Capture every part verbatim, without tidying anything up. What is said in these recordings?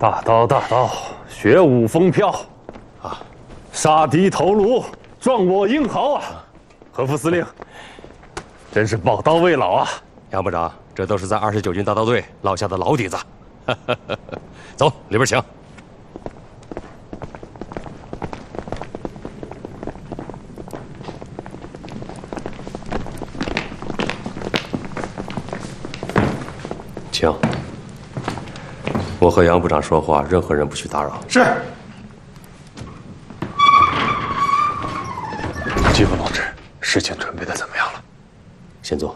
大刀大刀，雪舞风飘，啊，杀敌头颅，壮我英豪啊！何副司令，真是宝刀未老啊！ 杨部长，这都是在二十九军大刀队落下的老底子。走，里边请。 请，我和杨部长说话，任何人不许打扰。 是。季副同志，事情准备的怎么样了？ 先坐。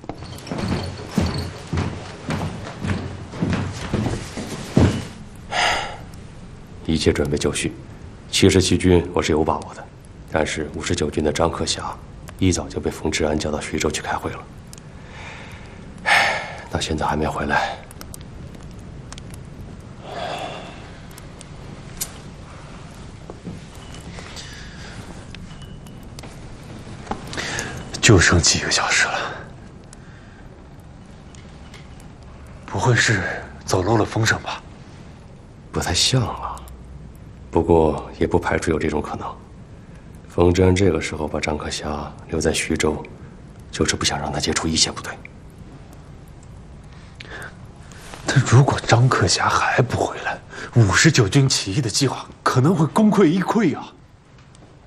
一切准备就绪，七十七军我是有把握的，但是五十九军的张克侠一早就被冯治安叫到徐州去开会了。 到现在还没回来， 就剩几个小时了，不会是走漏了风声吧？ 不太像啊，不过也不排除有这种可能。冯治安这个时候把张克侠留在徐州，就是不想让他接触一线部队。 但如果张克侠还不回来，五十九军起义的计划可能会功亏一篑啊！